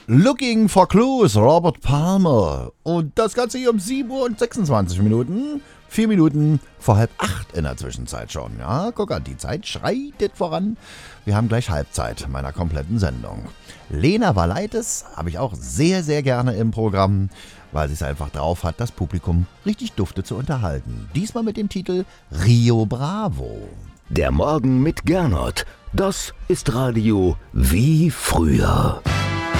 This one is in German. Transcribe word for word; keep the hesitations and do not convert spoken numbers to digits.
Looking for Clues, Robert Palmer. Und das Ganze hier um sieben Uhr und sechsundzwanzig Minuten. Vier Minuten vor halb acht in der Zwischenzeit schon. Ja, guck an, die Zeit schreitet voran. Wir haben gleich Halbzeit meiner kompletten Sendung. Lena Valaitis habe ich auch sehr, sehr gerne im Programm, weil sie es einfach drauf hat, das Publikum richtig dufte zu unterhalten. Diesmal mit dem Titel Rio Bravo. Der Morgen mit Gernot. Das ist Radio wie früher.